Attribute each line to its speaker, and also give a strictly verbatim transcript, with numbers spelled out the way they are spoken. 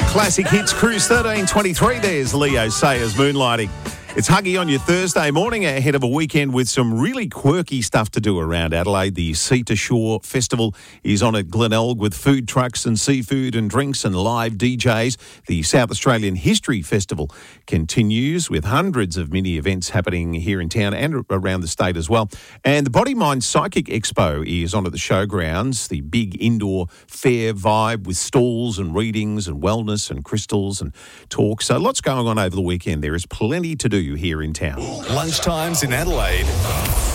Speaker 1: Classic Hits Cruise thirteen twenty-three. There's Leo Sayers moonlighting. It's Huggy on your Thursday morning ahead of a weekend with some really quirky stuff to do around Adelaide. The Sea to Shore Festival is on at Glenelg with food trucks and seafood and drinks and live D Js. The South Australian History Festival continues with hundreds of mini events happening here in town and around the state as well. And the Body Mind Psychic Expo is on at the showgrounds, the big indoor fair vibe with stalls and readings and wellness and crystals and talks. So lots going on over the weekend. There is plenty to do here in town.
Speaker 2: Lunchtimes in Adelaide.